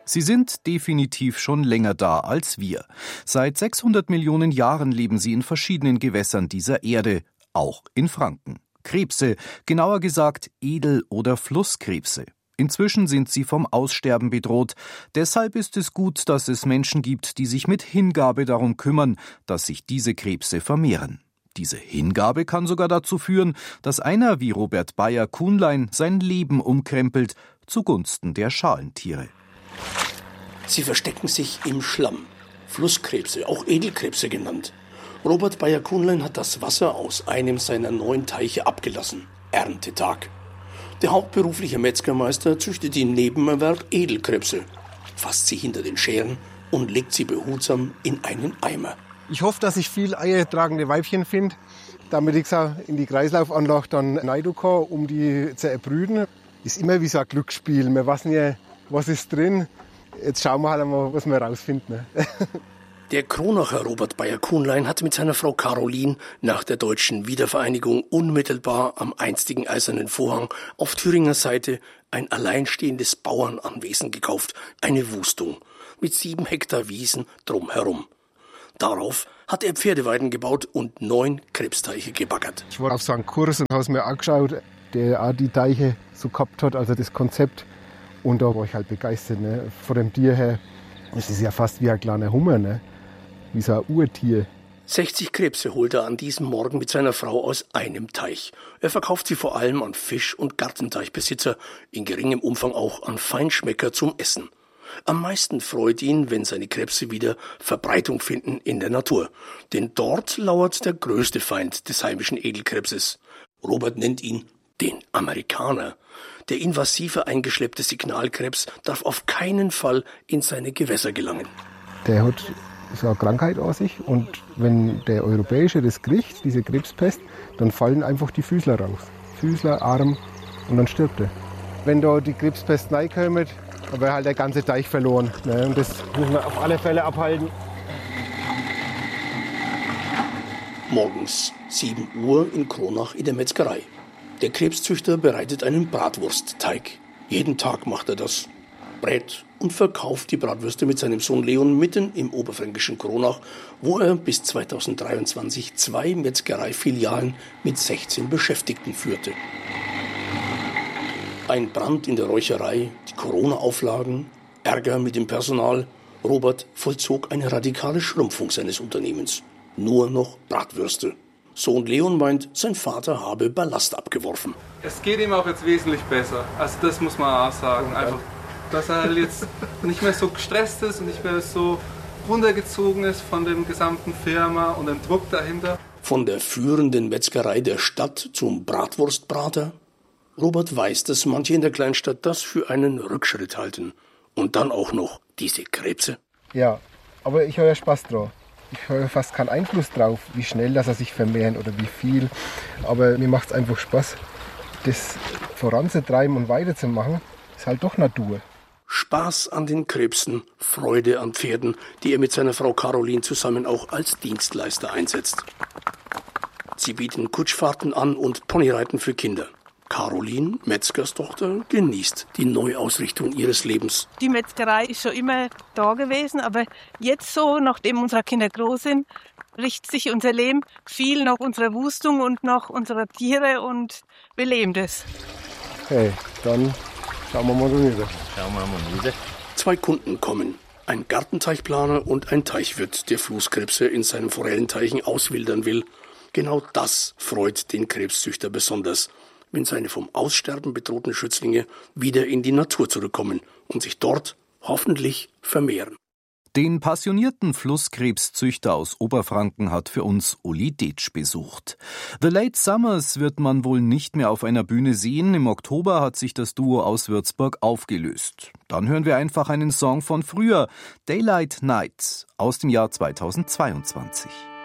Sie sind definitiv schon länger da als wir. Seit 600 Millionen Jahren leben sie in verschiedenen Gewässern dieser Erde, auch in Franken. Krebse, genauer gesagt Edel- oder Flusskrebse. Inzwischen sind sie vom Aussterben bedroht. Deshalb ist es gut, dass es Menschen gibt, die sich mit Hingabe darum kümmern, dass sich diese Krebse vermehren. Diese Hingabe kann sogar dazu führen, dass einer wie Robert Bayer-Kuhnlein sein Leben umkrempelt zugunsten der Schalentiere. Sie verstecken sich im Schlamm. Flusskrebse, auch Edelkrebse genannt. Robert Bayer-Kuhnlein hat das Wasser aus einem seiner 9 Teiche abgelassen. Erntetag. Der hauptberufliche Metzgermeister züchtet im Nebenerwerb Edelkrebse, fasst sie hinter den Scheren und legt sie behutsam in einen Eimer. Ich hoffe, dass ich viel eiertragende Weibchen finde, damit ich sie in die Kreislaufanlage dann rein kann, um die zu erbrüten. Ist immer wie so ein Glücksspiel. Wir wissen ja, was ist drin. Jetzt schauen wir halt mal, was wir rausfinden. Der Kronacher Robert Bayer-Kuhnlein hat mit seiner Frau Caroline nach der deutschen Wiedervereinigung unmittelbar am einstigen Eisernen Vorhang auf Thüringer Seite ein alleinstehendes Bauernanwesen gekauft, eine Wustung, mit 7 Hektar Wiesen drumherum. Darauf hat er Pferdeweiden gebaut und 9 Krebsteiche gebaggert. Ich war auf so einen Kurs und habe es mir angeschaut, der auch die Teiche so gehabt hat, also das Konzept. Und da war ich halt begeistert, ne? Von dem Tier her. Es ist ja fast wie ein kleiner Hummer, ne? Wie so ein Urtier. 60 Krebse holt er an diesem Morgen mit seiner Frau aus einem Teich. Er verkauft sie vor allem an Fisch- und Gartenteichbesitzer, in geringem Umfang auch an Feinschmecker zum Essen. Am meisten freut ihn, wenn seine Krebse wieder Verbreitung finden in der Natur. Denn dort lauert der größte Feind des heimischen Edelkrebses. Robert nennt ihn den Amerikaner. Der invasive eingeschleppte Signalkrebs darf auf keinen Fall in seine Gewässer gelangen. Der hat so eine Krankheit an sich und wenn der Europäische das kriegt, diese Krebspest, dann fallen einfach die Füßler raus. Füßler, Arm und dann stirbt er. Wenn da die Krebspest reinkommt, dann wäre halt der ganze Teich verloren. Ne? Und das müssen wir auf alle Fälle abhalten. Morgens 7 Uhr in Kronach in der Metzgerei. Der Krebszüchter bereitet einen Bratwurstteig. Jeden Tag macht er das. Brät und verkauft die Bratwürste mit seinem Sohn Leon mitten im oberfränkischen Kronach, wo er bis 2023 2 Metzgereifilialen mit 16 Beschäftigten führte. Ein Brand in der Räucherei, die Corona-Auflagen, Ärger mit dem Personal. Robert vollzog eine radikale Schrumpfung seines Unternehmens. Nur noch Bratwürste. Sohn Leon meint, sein Vater habe Ballast abgeworfen. Es geht ihm auch jetzt wesentlich besser. Also das muss man auch sagen. Einfach, dass er jetzt nicht mehr so gestresst ist und nicht mehr so runtergezogen ist von dem gesamten Firma und dem Druck dahinter. Von der führenden Metzgerei der Stadt zum Bratwurstbrater. Robert weiß, dass manche in der Kleinstadt das für einen Rückschritt halten. Und dann auch noch diese Krebse. Ja, aber ich habe ja Spaß drauf. Ich habe fast keinen Einfluss drauf, wie schnell dass er sich vermehren oder wie viel. Aber mir macht es einfach Spaß, das voranzutreiben und weiterzumachen. Ist halt doch Natur. Spaß an den Krebsen, Freude an Pferden, die er mit seiner Frau Caroline zusammen auch als Dienstleister einsetzt. Sie bieten Kutschfahrten an und Ponyreiten für Kinder. Caroline, Metzgerstochter, genießt die Neuausrichtung ihres Lebens. Die Metzgerei ist schon immer da gewesen, aber jetzt so, nachdem unsere Kinder groß sind, richtet sich unser Leben viel nach unserer Wustung und nach unserer Tiere und wir leben das. Hey, dann schauen wir mal rüber. 2 Kunden kommen. Ein Gartenteichplaner und ein Teichwirt, der Flusskrebse in seinen Forellenteichen auswildern will. Genau das freut den Krebszüchter besonders, wenn seine vom Aussterben bedrohten Schützlinge wieder in die Natur zurückkommen und sich dort hoffentlich vermehren. Den passionierten Flusskrebszüchter aus Oberfranken hat für uns Uli Detsch besucht. The Late Summers wird man wohl nicht mehr auf einer Bühne sehen. Im Oktober hat sich das Duo aus Würzburg aufgelöst. Dann hören wir einfach einen Song von früher, Daylight Night, aus dem Jahr 2022.